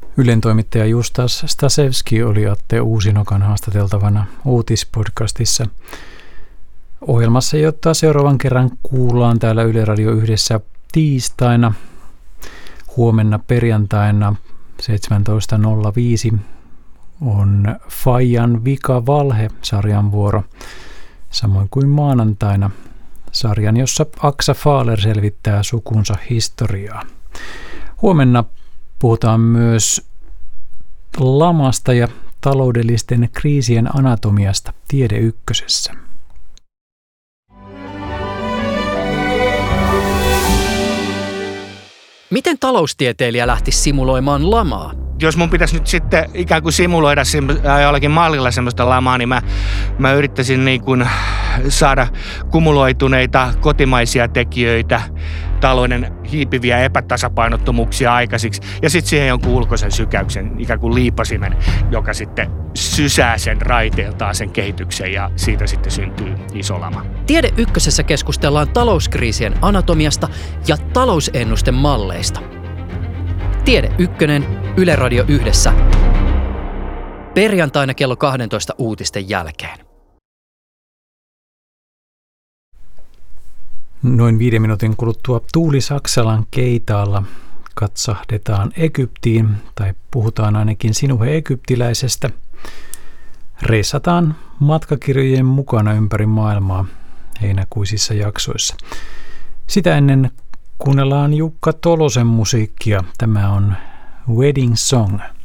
Ylen toimittaja Justas Stasevski oli Atte Uusinokan haastateltavana uutispodcastissa. Ohjelmassa, jota seuraavan kerran kuullaan täällä Yle Radio 1 tiistaina, huomenna perjantaina 17.05 on Fajan Vika Valhe-sarjan vuoro, samoin kuin maanantaina sarjan, jossa Aksa Fahler selvittää sukunsa historiaa. Huomenna puhutaan myös lamasta ja taloudellisten kriisien anatomiasta Tiede Ykkösessä. Miten taloustieteilijä lähti simuloimaan lamaa? Jos mun pitäisi nyt sitten ikään kuin simuloida jollakin mallilla semmoista lamaa, niin mä yrittäisin niin kuin saada kumuloituneita kotimaisia tekijöitä, talouden hiipiviä epätasapainottomuuksia aikaisiksi. Ja sitten siihen jonkun ulkoisen sykäyksen, ikään kuin liipasimen, joka sitten sysää sen raiteeltaan sen kehityksen ja siitä sitten syntyy iso lama. Tiede Ykkösessä keskustellaan talouskriisien anatomiasta ja talousennusten malleista. Tiede Ykkönen, Yle Radio 1. Perjantaina kello 12 uutisten jälkeen. Noin 5 minuutin kuluttua Tuuli Saksalan keitaalla katsahdetaan Egyptiin, tai puhutaan ainakin Sinuhe egyptiläisestä. Reissataan matkakirjojen mukana ympäri maailmaa heinäkuisissa jaksoissa. Sitä ennen kuunnellaan Jukka Tolosen musiikkia. Tämä on Wedding Song.